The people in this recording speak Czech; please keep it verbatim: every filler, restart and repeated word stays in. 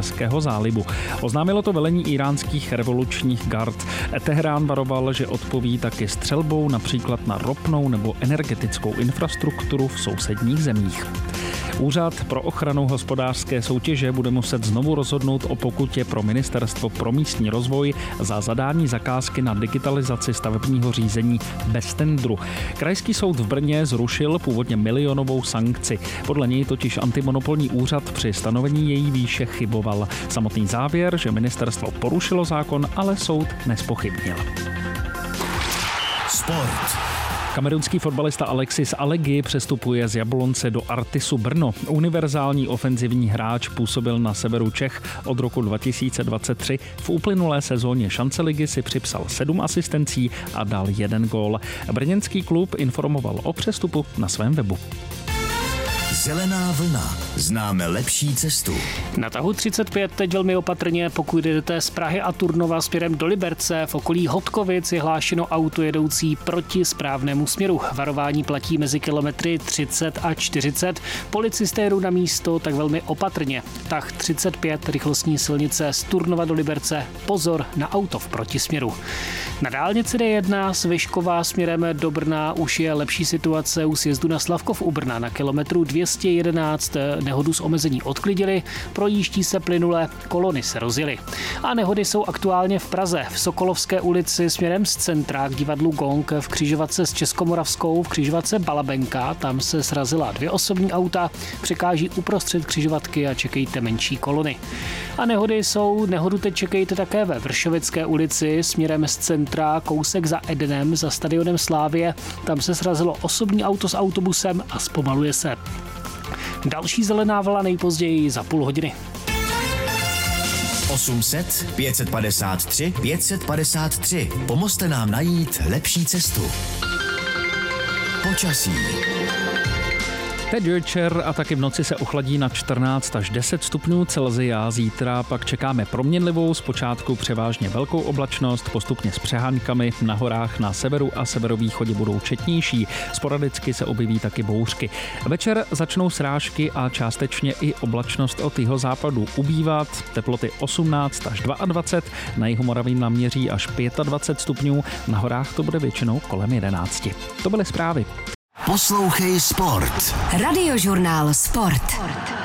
Perského zálivu. Oznámilo to velení iránských revolučních gard. Teherán varoval, že odpoví taky střelbou například na ropnou nebo energetickou infrastrukturu v sousedních zemích. Úřad pro ochranu hospodářské soutěže bude muset znovu rozhodnout o pokutě pro Ministerstvo pro místní rozvoj za zadání zakázky na digitalizaci stavebního řízení bez tendru. Krajský soud v Brně zrušil původně milionovou sankci. Podle něj totiž antimonopolní úřad při stanovení její výše chyboval. Samotný závěr, že ministerstvo porušilo zákon, ale soud nezpochybnil. Sport. Kamerunský fotbalista Alexis Alegi přestupuje z Jablonce do Artisu Brno. Univerzální ofenzivní hráč působil na severu Čech od roku dva tisíce dvacet tři. V uplynulé sezóně šance ligy si připsal sedm asistencí a dal jeden gól. Brněnský klub informoval o přestupu na svém webu. Zelená vlna. Známe lepší cestu. Na tahu třicet pět teď velmi opatrně, pokud jdete z Prahy a Turnova směrem do Liberce. V okolí Hodkovic je hlášeno auto jedoucí proti správnému směru. Varování platí mezi kilometry třicet a čtyřicet. Policisté jdou na místo tak velmi opatrně. Tah třicet pět, rychlostní silnice z Turnova do Liberce. Pozor na auto v protisměru. Na dálnici D jedna z Vyškova směrem do Brna už je lepší situace u sjezdu na Slavkov u Brna. Na kilometru dvě stě jedenáct nehodu s omezení odklidili, projíždí se plynule, kolony se rozjely. A nehody jsou aktuálně v Praze. V Sokolovské ulici směrem z centra k divadlu Gong v křižovatce s Českomoravskou v křižovatce Balabenka. Tam se srazila dvě osobní auta, překáží uprostřed křižovatky a čekejte menší kolony. A nehody jsou, nehodu teď čekejte také ve Vršovické ulici směrem z centra, kousek za Edenem, za stadionem Slávie. Tam se srazilo osobní auto s autobusem a zpomaluje se. Další zelená vlna nejpozději za půl hodiny. osm set, pět set padesát tři, pět set padesát tři. Pomozte nám najít lepší cestu. Počasí. Teď večer a taky v noci se ochladí na čtrnáct až deset stupňů Celsia. Zítra pak čekáme proměnlivou, zpočátku převážně velkou oblačnost, postupně s přeháňkami. Na horách na severu a severovýchodě budou četnější. Sporadicky se objeví taky bouřky. Večer začnou srážky a částečně i oblačnost od jihozápadu ubývat. Teploty osmnáct až dvacet dva, na Jihomoravě naměří až dvacet pět stupňů, na horách to bude většinou kolem jedenácti. To byly zprávy. Poslouchej Sport. Radiožurnál Sport.